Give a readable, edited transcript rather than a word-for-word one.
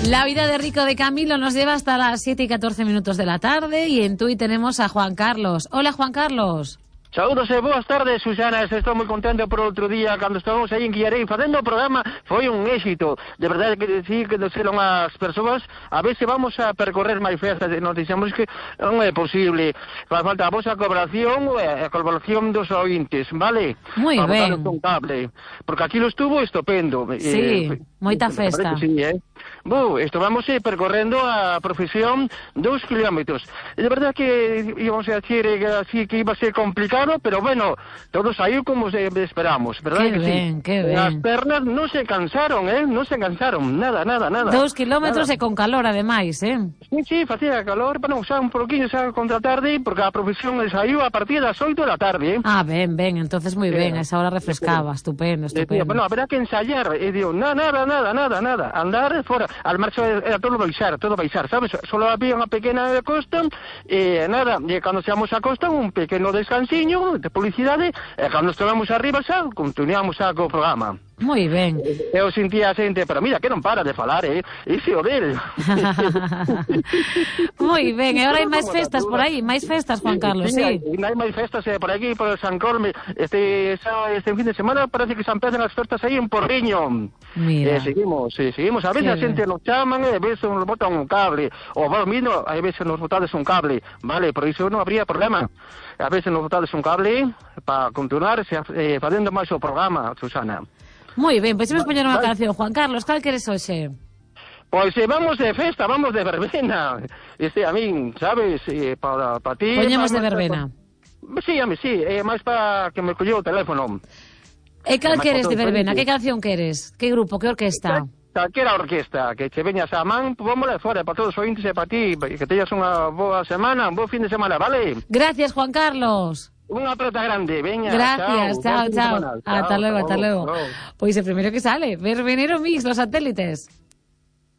La vida de rico de Camilo nos lleva hasta las 7:14 de la tarde y en Tui tenemos a Juan Carlos. Hola, Juan Carlos. Saúdos e boas tardes, Susana. Estou moi contento por outro día cando estábamos aí en Guillarei facendo o programa. Foi un éxito. De verdade que decir que nos eran as persoas. A ver se vamos a percorrer máis festas. Nos dixemos que non é posible. Faz falta a vosa colaboración e a colaboración dos ointes, vale? Moi ben. Con cable. Porque aquí lo estuvo estupendo. Sí, moita festa. Sí, estivamos percorrendo a profesión 2 kilómetros. De verdade que íbamos a decir así que iba a ser complicado, pero bueno, todo saiu como esperamos, verdad? Qué ben, qué ben. As pernas non se cansaron, non se cansaron, nada. 2 kilómetros e con calor, ademais, Sí, facía calor, bueno, xa un poquinho xa contra a tarde, porque a profesión saiu a partir das 8 da tarde, Ah, ben, entonces moi ben, a esa hora refrescaba, estupendo. Bueno, habrá que ensayar, e digo, nada, andar fora, al marcho era todo baixar, sabes? Solo había unha pequena costa, e nada, e cando chegamos a costa, un pequeno descansiño de publicidade, e cando estivemos arriba xa, continuamos xa co programa. Moi ben. Eu sentía a xente, pero mira, que non para de falar, ese o dele. Moi ben, e agora hai máis festas por aí, máis festas, Juan Carlos, sí. Hai máis festas por aquí, por San Colme. Este fin de semana parece que se empezan as festas aí en Porriño. Mira. Seguimos. A veces a xente nos chaman, a veces nos botan un cable, ou vos mismo, a veces nos botades un cable, vale, por iso non habría problema. A veces nos botades un cable para continuar facendo máis o programa, Susana. Moi ben, pois imos poñer unha canción. Juan Carlos, cal queres hoxe? Pois vamos de festa, vamos de verbena. A min, sabes, para ti... Poñemos de verbena. Sí, a mí sí, máis para que me colleu o teléfono. E cal queres de verbena? Que canción queres? Que grupo, que orquesta? Calquera orquesta, que che veñas a man, pómola fora para todos os ointes e para ti, que teñas unha boa semana, un bo fin de semana, vale? Gracias, Juan Carlos. Unha aperta grande, veña. Gracias, chao. Hasta luego. Pois o primeiro que sale, Verbenero Mix, los satélites.